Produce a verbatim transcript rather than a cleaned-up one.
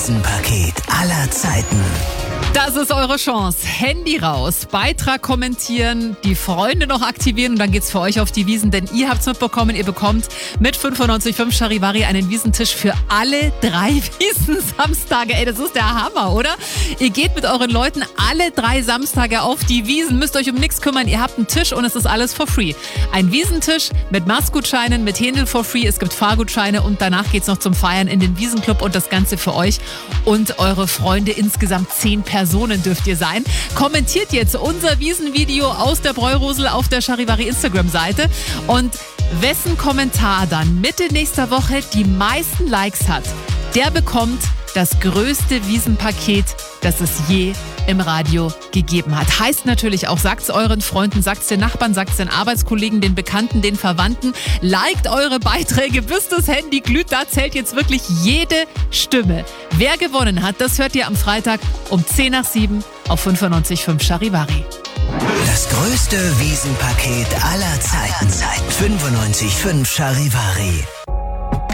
Paket aller Zeiten. Das ist eure Chance. Handy raus, Beitrag kommentieren, die Freunde noch aktivieren und dann geht's für euch auf die Wiesen, denn ihr habt's mitbekommen, ihr bekommt mit fünfundneunzig Komma fünf Charivari einen Wiesentisch für alle drei Wiesen-Samstage. Ey, das ist der Hammer, oder? Ihr geht mit euren Leuten alle drei Samstage auf die Wiesen, müsst euch um nichts kümmern, ihr habt einen Tisch und es ist alles for free. Ein Wiesentisch mit Maßgutscheinen, mit Händel for free, es gibt Fahrgutscheine und danach geht's noch zum Feiern in den Wiesenclub und das Ganze für euch und eure Freunde, insgesamt zehn Personen dürft ihr sein. Kommentiert jetzt unser Wiesenvideo aus der Bräurosel auf der Charivari Instagram-Seite und wessen Kommentar dann Mitte nächster Woche die meisten Likes hat, der bekommt das größte Wiesenpaket, das es je im Radio gegeben hat. Heißt natürlich auch, sagt's euren Freunden, sagt's den Nachbarn, sagt's den Arbeitskollegen, den Bekannten, den Verwandten. Liked eure Beiträge, bis das Handy glüht. Da zählt jetzt wirklich jede Stimme. Wer gewonnen hat, das hört ihr am Freitag um zehn nach sieben auf fünfundneunzig Komma fünf Charivari. Das größte Wiesenpaket aller Zeiten. fünfundneunzig Komma fünf Charivari.